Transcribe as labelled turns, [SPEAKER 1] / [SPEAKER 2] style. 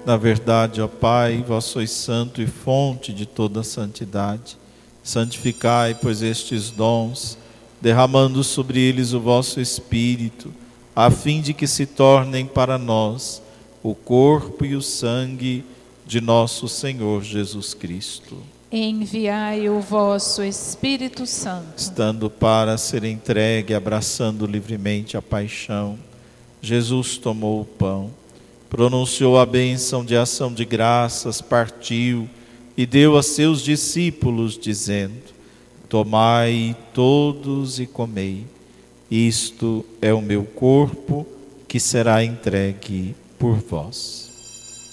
[SPEAKER 1] Na verdade, ó Pai, vós sois santo e fonte de toda santidade. Santificai, pois, estes dons, derramando sobre eles o vosso Espírito, a fim de que se tornem para nós o corpo e o sangue de nosso Senhor Jesus Cristo.
[SPEAKER 2] Enviai o vosso Espírito Santo.
[SPEAKER 1] Estando para ser entregue, abraçando livremente a paixão, Jesus tomou o pão, pronunciou a bênção de ação de graças, partiu e deu a seus discípulos, dizendo: tomai todos e comei, isto é o meu corpo que será entregue por vós.